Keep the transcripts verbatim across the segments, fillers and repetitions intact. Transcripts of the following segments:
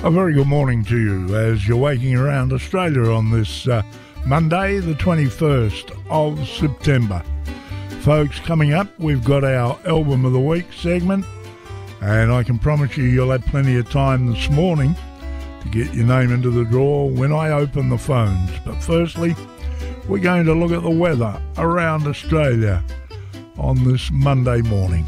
A very good morning to you as you're waking around Australia on this uh, Monday, the twenty-first of September. Folks, coming up, we've got our Album of the Week segment, and I can promise you you'll have plenty of time this morning to get your name into the draw when I open the phones. But firstly, we're going to look at the weather around Australia on this Monday morning.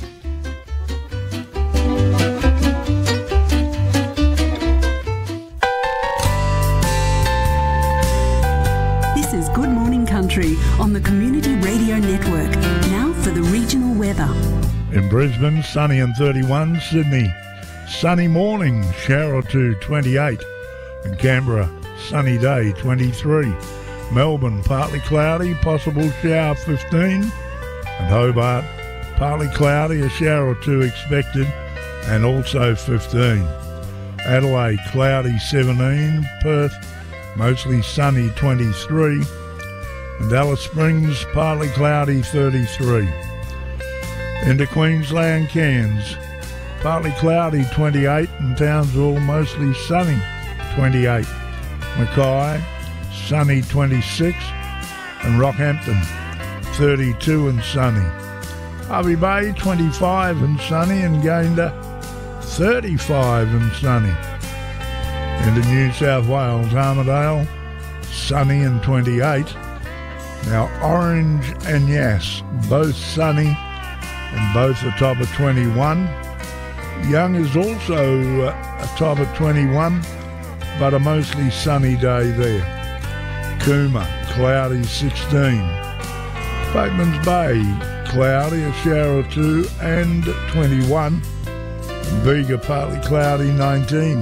This is Good Morning Country on the Community Radio Network. Now for the regional weather. In Brisbane, sunny and thirty-one. Sydney, sunny morning, shower or two, twenty-eight. In Canberra, sunny day, twenty-three. Melbourne, partly cloudy, possible shower, fifteen. And Hobart, partly cloudy, a shower or two expected, and also fifteen. Adelaide, cloudy, seventeen. Perth, mostly sunny, twenty-three. And Alice Springs, partly cloudy, thirty-three. Into Queensland, Cairns, partly cloudy, twenty-eight. And Townsville, mostly sunny, twenty-eight. Mackay, sunny, twenty-six. And Rockhampton, thirty-two and sunny. Hervey Bay, twenty-five and sunny. And Gayndah, thirty-five and sunny. Into New South Wales, Armidale, sunny and twenty-eight. Now Orange and Yass, both sunny and both a top of twenty-one. Young is also uh, a top of twenty-one, but a mostly sunny day there. Cooma, cloudy, sixteen. Batemans Bay, cloudy, a shower or two, and twenty-one. And Bega, partly cloudy, nineteen.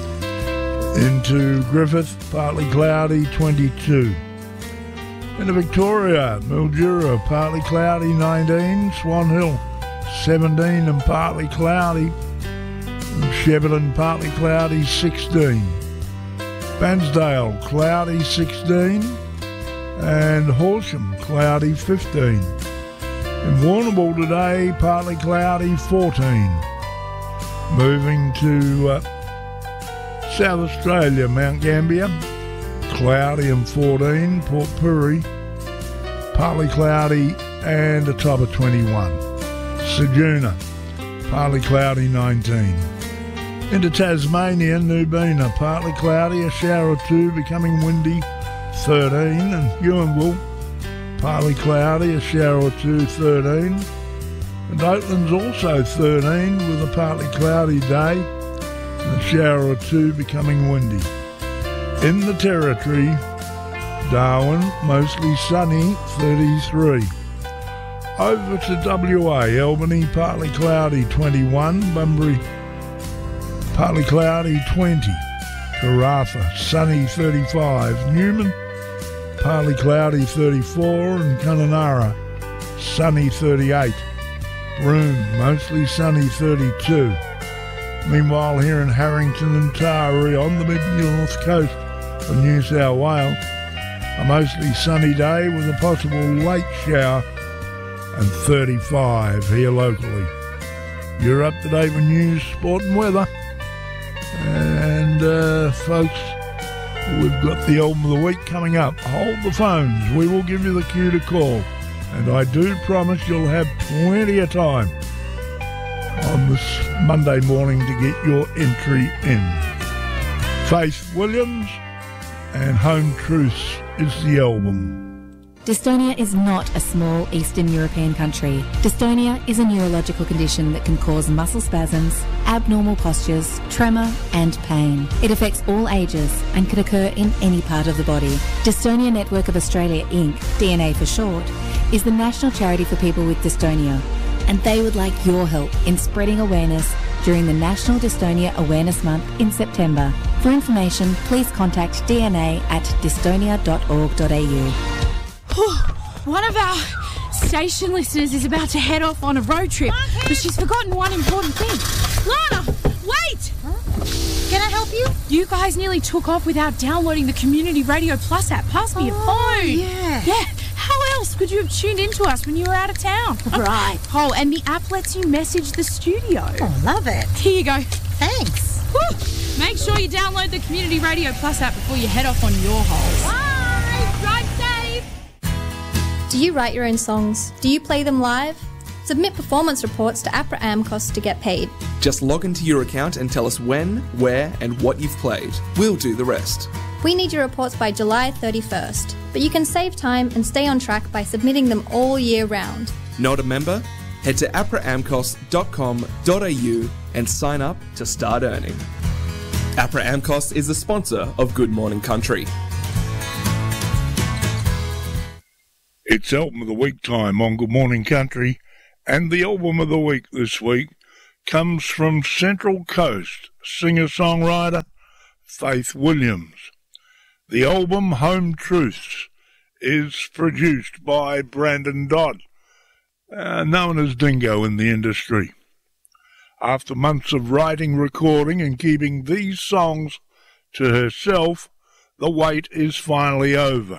Into Griffith, partly cloudy, twenty-two. Into Victoria, Mildura, partly cloudy, nineteen. Swan Hill, seventeen and partly cloudy. And Shepparton, partly cloudy, sixteen. Bansdale, cloudy, sixteen. And Horsham, cloudy, fifteen. In Warrnambool today, partly cloudy, fourteen. Moving to uh, South Australia, Mount Gambier, cloudy and fourteen. Port Pirie, partly cloudy and a top of twenty-one. Ceduna, partly cloudy, nineteen. Into Tasmania, Nubina, partly cloudy, a shower or two, becoming windy, thirteen. And Huonville, partly cloudy, a shower or two, thirteen. And Oatlands also thirteen with a partly cloudy day, and a shower or two, becoming windy. In the Territory, Darwin, mostly sunny, thirty-three. Over to W A, Albany, partly cloudy, twenty-one. Bunbury, partly cloudy, twenty. Karratha, sunny, thirty-five. Newman, partly cloudy, thirty-four. And Kununurra, sunny, thirty-eight. Broome, mostly sunny, thirty-two. Meanwhile, here in Harrington and Taree on the mid-north coast of New South Wales, a mostly sunny day with a possible late shower and thirty-five here locally. You're up to date with news, sport and weather. And uh, folks, we've got the Album of the Week coming up. Hold the phones. We will give you the cue to call. And I do promise you'll have plenty of time on this Monday morning to get your entry in. Faith Williams and Home Truths is the album. Dystonia is not a small Eastern European country. Dystonia is a neurological condition that can cause muscle spasms, abnormal postures, tremor and pain. It affects all ages and can occur in any part of the body. Dystonia Network of Australia Incorporated, D N A for short, is the national charity for people with dystonia, and they would like your help in spreading awareness during the National Dystonia Awareness Month in September. For information, please contact D N A at dystonia dot org dot a u. One of our station listeners is about to head off on a road trip, but she's forgotten one important thing. Lana, wait! Huh? Can I help you? You guys nearly took off without downloading the Community Radio Plus app. Pass me oh, your phone. Yeah. Yeah. How else could you have tuned into us when you were out of town? Right. Oh, and the app lets you message the studio. Oh, love it. Here you go. Thanks. Woo! Make sure you download the Community Radio Plus app before you head off on your holes. Bye! Drive safe! Do you write your own songs? Do you play them live? Submit performance reports to APRA AMCOS to get paid. Just log into your account and tell us when, where and what you've played. We'll do the rest. We need your reports by July thirty-first, but you can save time and stay on track by submitting them all year round. Not a member? Head to apra amcos dot com dot a u and sign up to start earning. APRA AMCOS is the sponsor of Good Morning Country. It's Album of the Week time on Good Morning Country, and the Album of the Week this week comes from Central Coast singer-songwriter Faith Williams. The album Home Truths is produced by Brandon Dodd, uh, known as Dingo in the industry. After months of writing, recording and keeping these songs to herself, the wait is finally over.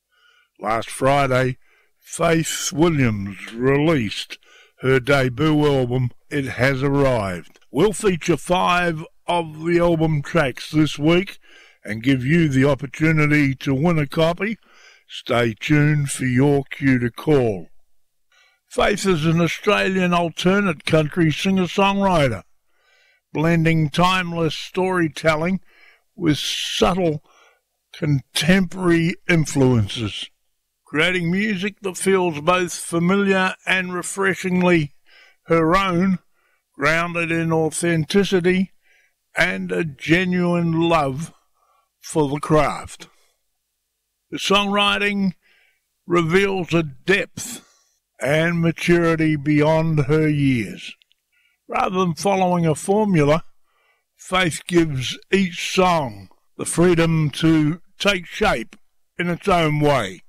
Last Friday, Faith Williams released her debut album, It Has Arrived. We'll feature five of the album tracks this week and give you the opportunity to win a copy. Stay tuned for your cue to call. Faith is an Australian alternate country singer-songwriter, blending timeless storytelling with subtle contemporary influences, creating music that feels both familiar and refreshingly her own, grounded in authenticity and a genuine love for the craft. The songwriting reveals a depth and maturity beyond her years. Rather than following a formula, Faith gives each song the freedom to take shape in its own way.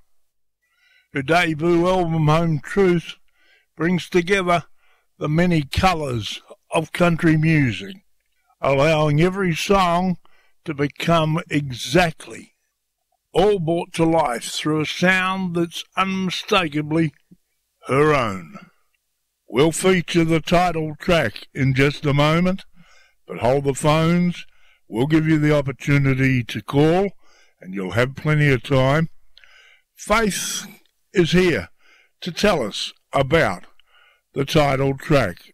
Her debut album, Home Truth, brings together the many colours of country music, allowing every song to become exactly, all brought to life through a sound that's unmistakably her own. We'll feature the title track in just a moment, but hold the phones. We'll give you the opportunity to call, and you'll have plenty of time. Faith is here to tell us about the title track,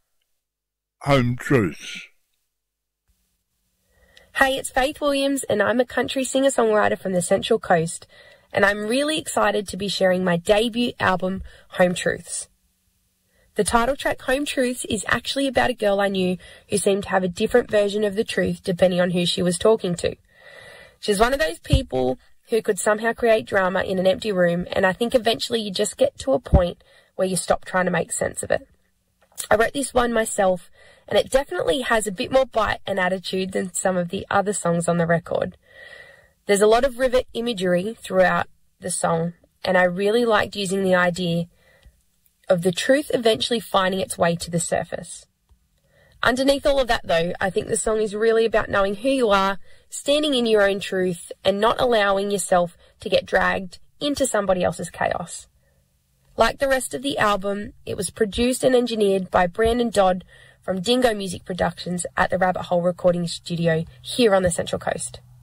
Home Truths. Hey, it's Faith Williams, and I'm a country singer-songwriter from the Central Coast, and I'm really excited to be sharing my debut album, Home Truths. The title track, Home Truths, is actually about a girl I knew who seemed to have a different version of the truth depending on who she was talking to. She's one of those people who could somehow create drama in an empty room, and I think eventually you just get to a point where you stop trying to make sense of it. I wrote this one myself, and it definitely has a bit more bite and attitude than some of the other songs on the record. There's a lot of river imagery throughout the song, and I really liked using the idea of the truth eventually finding its way to the surface. Underneath all of that, though, I think the song is really about knowing who you are, standing in your own truth, and not allowing yourself to get dragged into somebody else's chaos. Like the rest of the album, it was produced and engineered by Brandon Dodd from Dingo Music Productions at the Rabbit Hole Recording Studio here on the Central Coast.